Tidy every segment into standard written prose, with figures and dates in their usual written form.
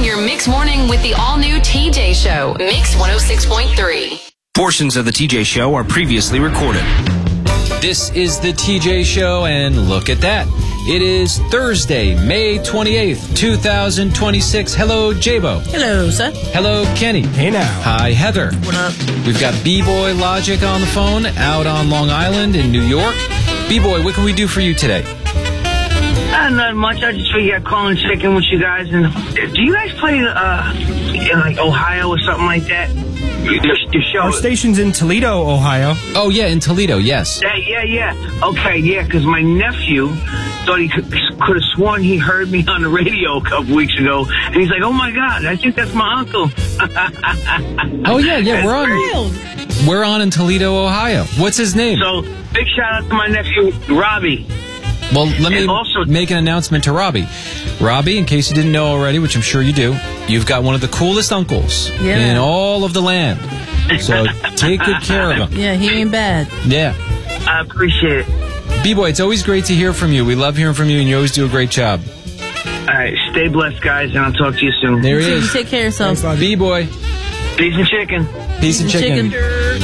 starting your Mix morning with the all-new TJ Show, Mix 106.3. Portions of the TJ Show are previously recorded. This is the TJ Show, and look at that. It is Thursday, May 28th, 2026. Hello, J-Bo. Hello, sir. Hello, Kenny. Hey now. Hi, Heather. What up? We've got B-Boy Logic on the phone out on Long Island in New York. B-Boy, what can we do for you today? Not much. I just figured I'd call and check in with you guys. And do you guys play in like Ohio or something like that? Your show. Our station's in Toledo, Ohio. Oh, yeah, in Toledo, yes. Yeah. Okay, yeah, because my nephew thought he could have sworn he heard me on the radio a couple weeks ago. And he's like, oh, my God, I think that's my uncle. Oh, yeah, we're on in Toledo, Ohio. What's his name? So, big shout out to my nephew, Robbie. Well, let me also make an announcement to Robbie. Robbie, in case you didn't know already, which I'm sure you do, you've got one of the coolest uncles in all of the land. So take good care of him. Yeah, he ain't bad. Yeah. I appreciate it. B-Boy, it's always great to hear from you. We love hearing from you, and you always do a great job. All right, stay blessed, guys, and I'll talk to you soon. There he You is. take care of yourself. B-Boy. Peace and chicken. Peace and chicken.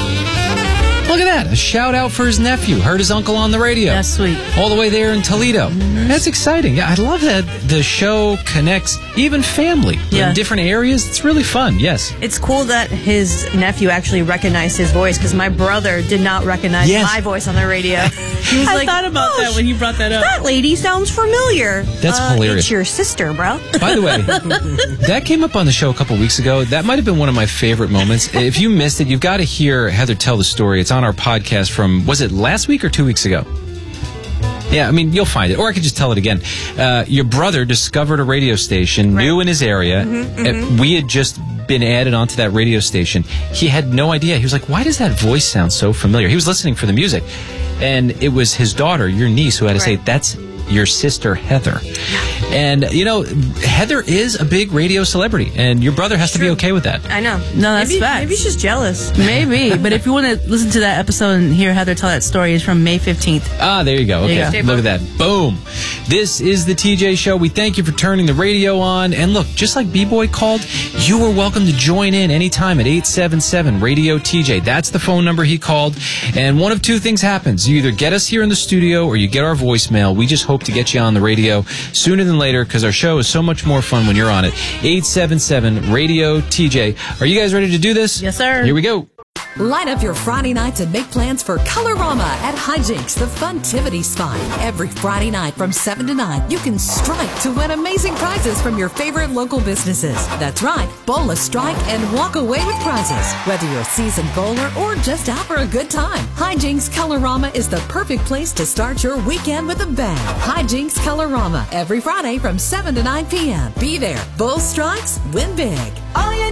Look at that. A shout out for his nephew. Heard his uncle on the radio. That's sweet. All the way there in Toledo. That's exciting. Yeah, I love that the show connects even family in different areas. It's really fun. Yes. It's cool that his nephew actually recognized his voice, because my brother did not recognize my voice on the radio. He was I like, thought about that when he brought that up. That lady sounds familiar. That's hilarious. It's your sister, bro. By the way, that came up on the show a couple weeks ago. That might have been one of my favorite moments. If you missed it, you've got to hear Heather tell the story. It's on our podcast from, was it last week or 2 weeks ago? Yeah, I mean, you'll find it. Or I could just tell it again. Your brother discovered a radio station new in his area. We had just been added onto that radio station. He had no idea. He was like, why does that voice sound so familiar? He was listening for the music. And it was his daughter, your niece, who had to say, that's your sister, Heather. And, you know, Heather is a big radio celebrity, and your brother has to be okay with that. I know. No, that's facts. Maybe she's jealous. Maybe. But if you want to listen to that episode and hear Heather tell that story, it's from May 15th. Ah, there you go. Okay, There you go. look at that. Boom. This is the TJ Show. We thank you for turning the radio on. And look, just like B-Boy called, you are welcome to join in anytime at 877-RADIO-TJ. That's the phone number he called. And one of two things happens. You either get us here in the studio or you get our voicemail. We just hope to get you on the radio sooner than later, because our show is so much more fun when you're on it. 877-RADIO-TJ. Are you guys ready to do this? Yes, sir. Here we go. Light up your Friday nights and make plans for Colorama at Hijinks, the Funtivity spot. Every Friday night from 7 to 9, you can strike to win amazing prizes from your favorite local businesses. That's right, bowl a strike and walk away with prizes. Whether you're a seasoned bowler or just out for a good time, Hijinks Colorama is the perfect place to start your weekend with a bang. Hijinks Colorama, every Friday from 7 to 9 p.m. Be there. Bowl strikes, win big. All you